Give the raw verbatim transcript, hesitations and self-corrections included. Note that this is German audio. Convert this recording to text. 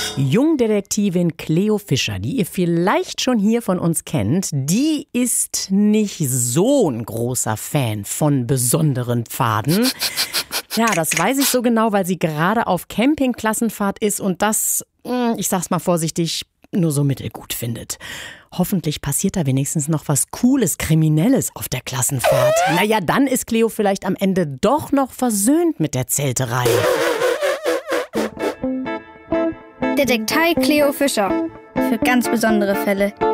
Jungdetektivin Cleo Fischer, die ihr vielleicht schon hier von uns kennt, die ist nicht so ein großer Fan von besonderen Pfaden. Ja, das weiß ich so genau, weil sie gerade auf Campingklassenfahrt ist und das, ich sag's mal vorsichtig, nur so mittelgut findet. Hoffentlich passiert da wenigstens noch was Cooles, Kriminelles auf der Klassenfahrt. Naja, dann ist Cleo vielleicht am Ende doch noch versöhnt mit der Zelterei. Detektei Cleo Fischer. Für ganz besondere Fälle.